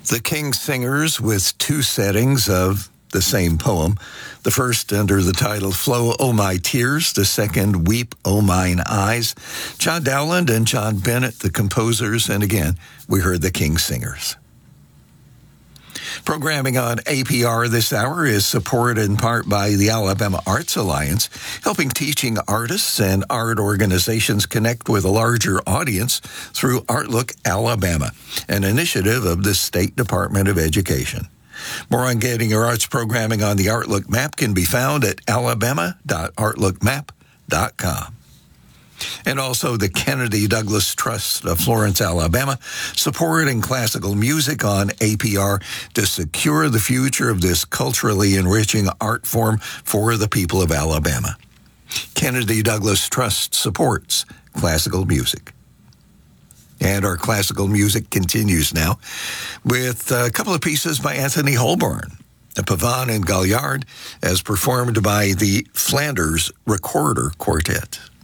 The King's Singers with two settings of the same poem. The first under the title Flow, O My Tears. The second, Weep, O Mine Eyes. John Dowland and John Bennett, the composers. And again, we heard the King's Singers. Programming on APR this hour is supported in part by the Alabama Arts Alliance, helping teaching artists and art organizations connect with a larger audience through Artlook Alabama, an initiative of the State Department of Education. More on getting your arts programming on the Artlook map can be found at alabama.artlookmap.com. And also the Kennedy Douglas Trust of Florence, Alabama, supporting classical music on APR to secure the future of this culturally enriching art form for the people of Alabama. Kennedy Douglas Trust supports classical music. And our classical music continues now with a couple of pieces by Anthony Holborn, a Pavane and Galliard, as performed by the Flanders Recorder Quartet.